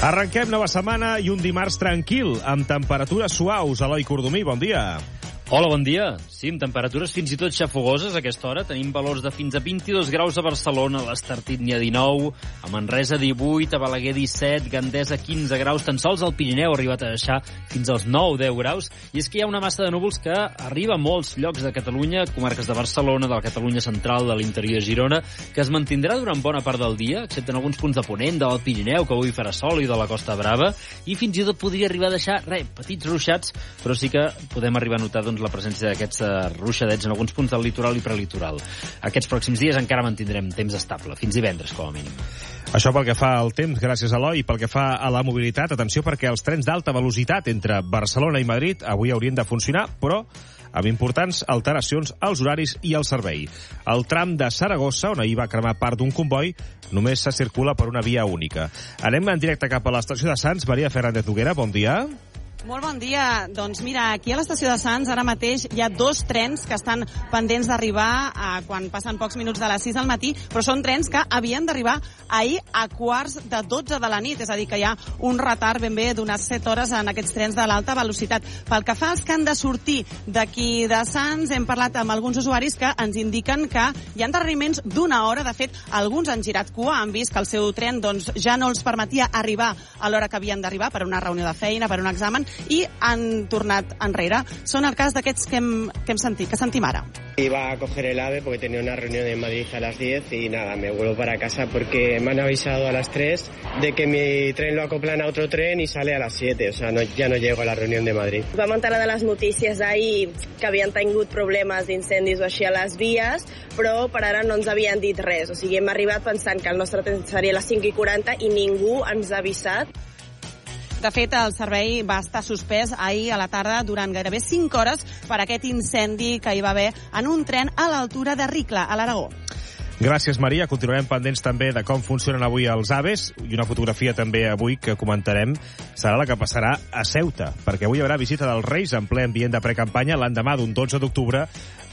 Arrenquem nova setmana i un dimarts tranquil, amb temperatures suaus. Eloi Cordomí, bon dia. Hola, bon dia. Sí, amb temperatures fins i tot xafogoses a aquesta hora. Tenim valors de fins a 22 graus a Barcelona, a l'Estartit n'hi ha 19, a Manresa 18, a Balaguer 17, Gandesa 15 graus, tan sols al Pirineu ha arribat a deixar fins als 9-10 graus. I és que hi ha una massa de núvols que arriba a molts llocs de Catalunya, comarques de Barcelona, de la Catalunya central, de l'interior de Girona, que es mantindrà durant bona part del dia, excepte en alguns punts de Ponent, del Pirineu, que avui farà sol, i de la Costa Brava, i fins i tot podria arribar a deixar, petits ruixats, però sí que podem arribar a notar la presència d'aquests ruixadets en alguns punts del litoral i prelitoral. Aquests pròxims dies encara mantindrem temps estable, fins divendres com a mínim. Això pel que fa al temps, gràcies a Eloi. Pel que fa a la mobilitat, atenció perquè els trens d'alta velocitat entre Barcelona i Madrid avui haurien de funcionar, però amb importants alteracions als horaris i al servei. El tram de Saragossa, on ahir va cremar part d'un comboi, només se circula per una via única. Anem en directe cap a l'estació de Sants. Maria Fernández Noguera, bon dia. Molt bon dia. Doncs mira, aquí a l'estació de Sants ara mateix hi ha 2 trens que estan pendents d'arribar quan passen pocs minuts de les 6 del matí, però són trens que havien d'arribar ahir a 11:45 de la nit, és a dir, que hi ha un retard ben bé d'unes 7 hores en aquests trens de l'alta velocitat. Pel que fa als que han de sortir d'aquí de Sants, hem parlat amb alguns usuaris que ens indiquen que hi ha endarreriments d'1 hora. De fet, alguns han girat cua, han vist que el seu tren ja no els permetia arribar a l'hora que havien d'arribar per una reunió de feina, per un examen, i han tornat enrere. Són el cas d'aquests que sentim ara. Iba a coger el AVE porque tenía una reunión en Madrid a las 10 y nada, me vuelvo para casa porque me han avisado a las 3 de que mi tren lo acoplan a otro tren y sale a las 7, o sea, ya no llego a la reunión de Madrid. Vam enterar de les notícies ahir que havien tingut problemes d'incendis o així a les vies, però per ara no ens havien dit res, o sigui, hem arribat pensant que el nostre tren seria a les 5:40 i ningú ens ha avisat. De fet, el servei va estar suspès ahir a la tarda durant gairebé 5 hores per aquest incendi que hi va haver en un tren a l'altura de Ricla, a l'Aragó. Gràcies, Maria. Continuarem pendents també de com funcionen avui els AVEs, i una fotografia també avui que comentarem serà la que passarà a Ceuta, perquè avui hi haurà visita dels Reis en ple ambient de precampanya l'endemà d'un 12 d'octubre